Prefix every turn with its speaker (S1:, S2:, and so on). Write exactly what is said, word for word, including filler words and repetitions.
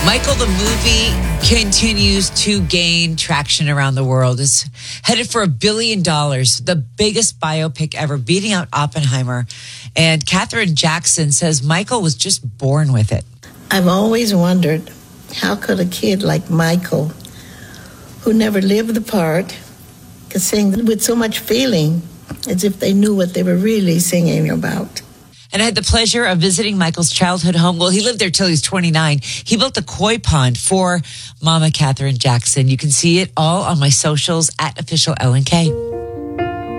S1: Michael, the movie, continues to gain traction around the world. It's headed for a billion dollars, the biggest biopic ever, beating out Oppenheimer. And Katherine Jackson says Michael was just born with it.
S2: I've always wondered, how could a kid like Michael, who never lived the part, could sing with so much feeling, as if they knew what they were really singing about.
S1: And I had the pleasure of visiting Michael's childhood home. Well, he lived there till he was twenty-nine. He built a koi pond for Mama Katherine Jackson. You can see it all on my socials at Official L N K.